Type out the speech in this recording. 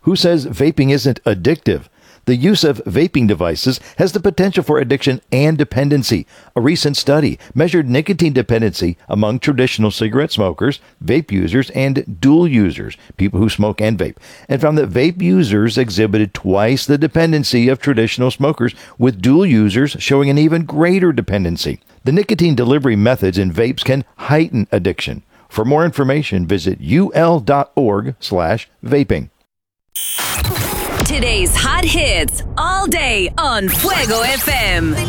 Who says vaping isn't addictive? The use of vaping devices has the potential for addiction and dependency. A recent study measured nicotine dependency among traditional cigarette smokers, vape users, and dual users, people who smoke and vape, and found that vape users exhibited twice the dependency of traditional smokers, with dual users showing an even greater dependency. The nicotine delivery methods in vapes can heighten addiction. For more information, visit ul.org/vaping. Today's hot hits all day on Fuego FM.